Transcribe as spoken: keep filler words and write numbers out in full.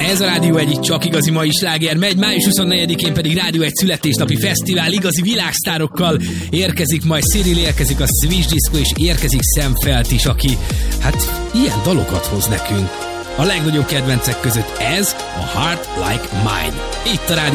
Ez a Rádió egy csak igazi mai sláger megy, május huszonnegyedikén pedig Rádió egy születésnapi fesztivál igazi világsztárokkal érkezik, majd Cyril, érkezik a Swiss Disco, és érkezik Sam Felt is, aki hát ilyen dalokat hoz nekünk. A legnagyobb kedvencek között ez a Heart Like Mine. Itt a Rádió